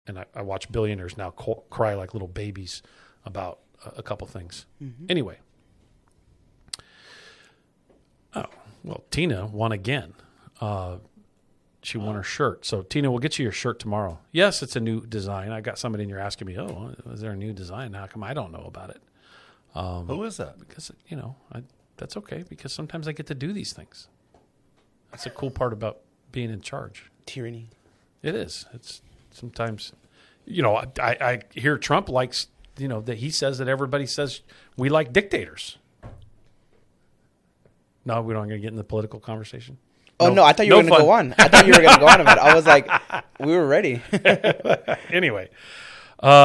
And I watch billionaires now cry like little babies about a couple things. Mm-hmm. Anyway. Oh, well, Tina won again. She won her shirt. So, Tina, we'll get you your shirt tomorrow. Yes, it's a new design. I got somebody in here asking me, oh, is there a new design? How come I don't know about it? Who is that? Because, that's okay, because sometimes I get to do these things. That's a cool part about being in charge. Tyranny. It is. It's sometimes, I hear Trump likes, that he says that everybody says we like dictators. No, we're not going to get in the political conversation. Oh, no, I thought you were going to go on. I thought you were going to go on about it. I was like, we were ready. Anyway.